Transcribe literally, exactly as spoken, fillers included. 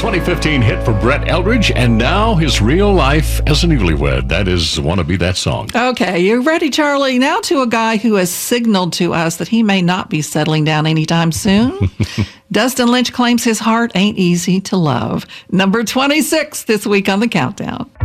twenty fifteen hit for Brett Eldredge, and now his real life as a newlywed. That is Wanna Be That Song. Okay, you ready, Charlie? Now to a guy who has signaled to us that he may not be settling down anytime soon. Dustin Lynch claims his heart ain't easy to love. Number twenty-six this week on the Countdown.